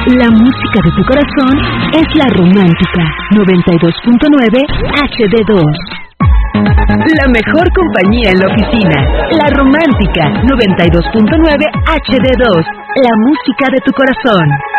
La música de tu corazón es La Romántica 92.9 HD2. La mejor compañía en la oficina. La Romántica 92.9 HD2. La música de tu corazón.